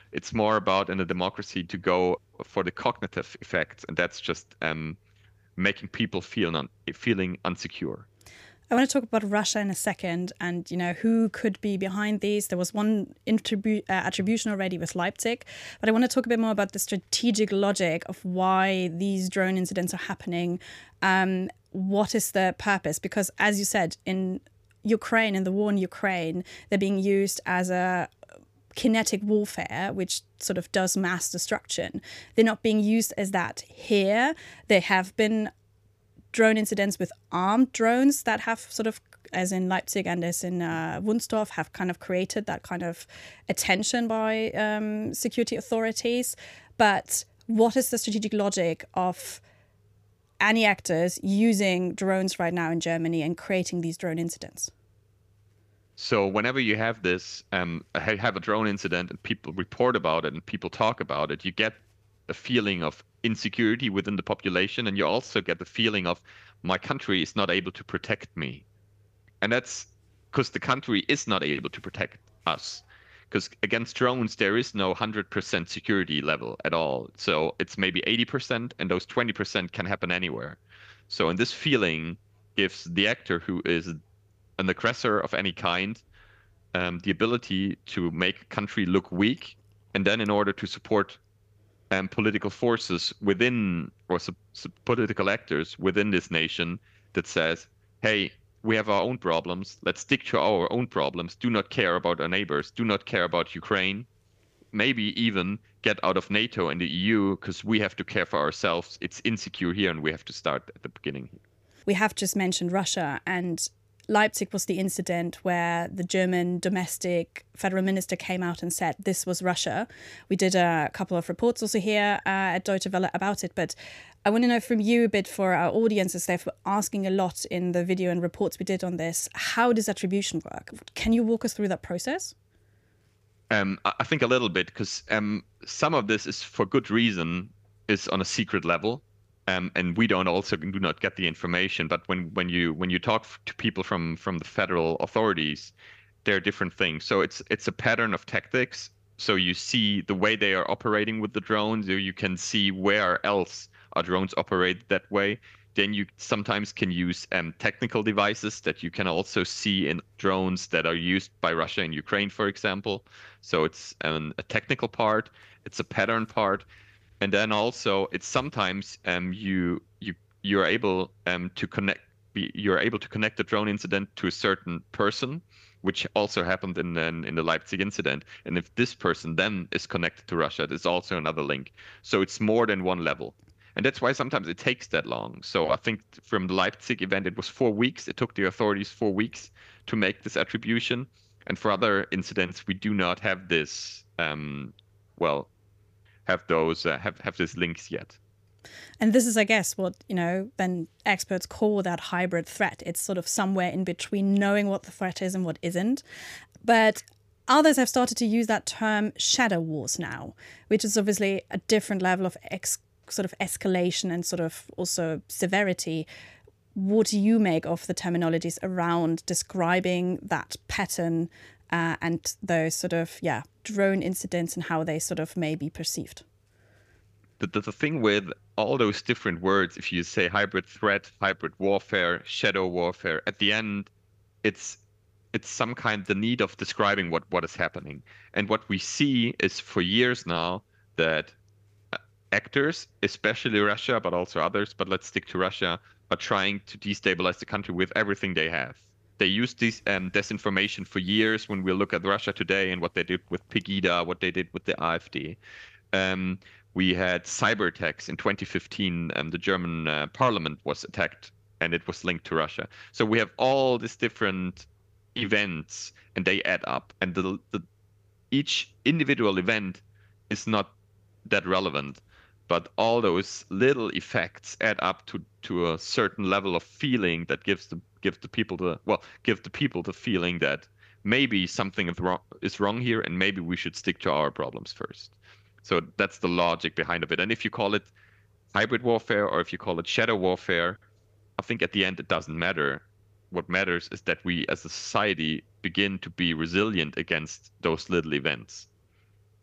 It's more about in a democracy to go for the cognitive effects, and that's just making people feeling unsecure. I want to talk about Russia in a second, and who could be behind these. There was one attribution already with Leipzig, but I want to talk a bit more about the strategic logic of why these drone incidents are happening. What is the purpose? Because, as you said, in Ukraine, in the war in Ukraine, they're being used as a kinetic warfare, which sort of does mass destruction. They're not being used as that here. There have been drone incidents with armed drones that have sort of, as in Leipzig and as in Wunstorf, have kind of created that kind of attention by security authorities. But what is the strategic logic of any actors using drones right now in Germany and creating these drone incidents? So whenever you have this, have a drone incident and people report about it and people talk about it, you get a feeling of insecurity within the population, and you also get the feeling of my country is not able to protect me. And that's because the country is not able to protect us. Because against drones, there is no 100% security level at all. So it's maybe 80%, and those 20% can happen anywhere. So, and this feeling gives the actor who is an aggressor of any kind the ability to make a country look weak, and then in order to support political forces within or political actors within this nation that says, hey, we have our own problems. Let's stick to our own problems. Do not care about our neighbors. Do not care about Ukraine. Maybe even get out of NATO and the EU because we have to care for ourselves. It's insecure here and we have to start at the beginning. We have just mentioned Russia, and Leipzig was the incident where the German domestic federal minister came out and said this was Russia. We did a couple of reports also here at Deutsche Welle about it, but I want to know from you a bit for our audiences. They've been asking a lot in the video and reports we did on this. How does attribution work? Can you walk us through that process? I think a little bit because some of this is for good reason, is on a secret level. And we do not get the information. But when you talk to people from the federal authorities, there are different things. So it's a pattern of tactics. So you see the way they are operating with the drones. You can see where else are drones operated that way. Then you sometimes can use technical devices that you can also see in drones that are used by Russia and Ukraine, for example. So it's a technical part. It's a pattern part. And then also, it's sometimes you're able to connect the drone incident to a certain person, which also happened in the Leipzig incident. And if this person then is connected to Russia, there's also another link. So it's more than one level. And that's why sometimes it takes that long. So I think from the Leipzig event, it was 4 weeks. It took the authorities 4 weeks to make this attribution. And for other incidents, we do not have this, have these links yet. And this is, I guess, what, then experts call that hybrid threat. It's sort of somewhere in between knowing what the threat is and what isn't. But others have started to use that term shadow wars now, which is obviously a different level of sort of escalation and sort of also severity. What do you make of the terminologies around describing that pattern and those sort of, drone incidents and how they sort of may be perceived? The thing with all those different words, if you say hybrid threat, hybrid warfare, shadow warfare, at the end, it's some kind the need of describing what is happening. And what we see is for years now that actors, especially Russia, but also others, but let's stick to Russia, are trying to destabilize the country with everything they have. They used this disinformation for years. When we look at Russia today and what they did with Pegida, what they did with the AfD. We had cyber attacks in 2015. The German parliament was attacked and it was linked to Russia. So we have all these different events and they add up. And each individual event is not that relevant. But all those little effects add up to a certain level of feeling that give the people the feeling that maybe something is wrong here, and maybe we should stick to our problems first. So that's the logic behind of it. And if you call it hybrid warfare or if you call it shadow warfare, I think at the end it doesn't matter. What matters is that we as a society begin to be resilient against those little events.